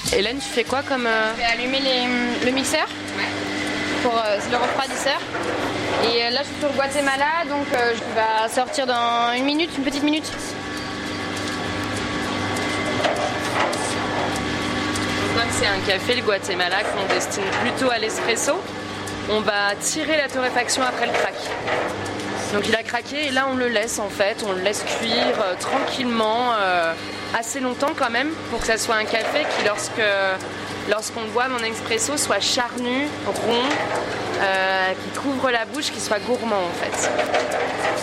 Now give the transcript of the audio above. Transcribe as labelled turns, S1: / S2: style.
S1: Hélène, tu fais quoi comme...
S2: Je vais allumer le mixeur pour le refroidisseur. Et là, je suis sur Guatemala, donc je vais sortir dans une petite minute.
S1: Comme c'est un café, le Guatemala, qu'on destine plutôt à l'espresso, on va tirer la torréfaction après le crack. Donc il a craqué et là on le laisse en fait, on le laisse cuire tranquillement, assez longtemps quand même, pour que ça soit un café qui lorsqu'on le boit, mon expresso, soit charnu, rond, qui couvre la bouche, qui soit gourmand en fait.